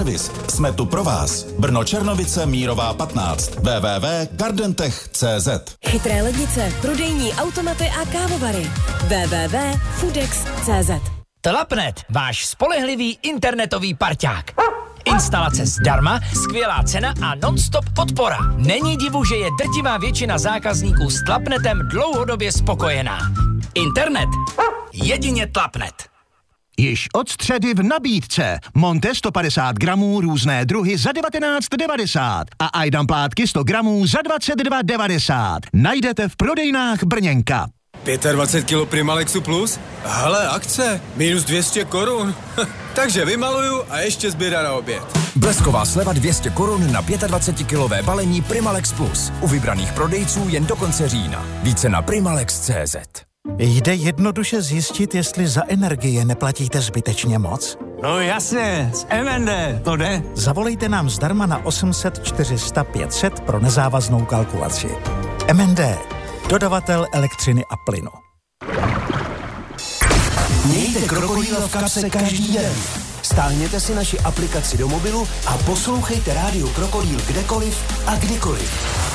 servis. Jsme tu pro vás. Brno Černovice Mírová 15. www.gardentech.cz. Chytré lednice, prodejní automaty a kávovary. www.foodex.cz. Tlapnet, váš spolehlivý internetový parťák. Instalace zdarma, skvělá cena a non-stop podpora. Není divu, že je drtivá většina zákazníků s Tlapnetem dlouhodobě spokojená. Internet? Jedině Tlapnet. Již od středy v nabídce. Monte 150 gramů různé druhy za 19,90 a Ajdam plátky 100 gramů za 22,90. Najdete v prodejnách Brněnka. 25 kg Primalexu Plus? Hele, akce, minus 200 korun. Takže vymaluju a ještě sběra na oběd. Blesková sleva 200 korun na 25-kilové balení Primalex Plus. U vybraných prodejců jen do konce října. Více na primalex.cz. Jde jednoduše zjistit, jestli za energie neplatíte zbytečně moc? No jasně, z MND, to jde. Zavolejte nám zdarma na 800 400 500 pro nezávaznou kalkulaci. MND, dodavatel elektřiny a plynu. Mějte krokodýla v kapse každý den. Stáhněte si naši aplikaci do mobilu a poslouchejte rádio Krokodýl kdekoliv a kdykoliv.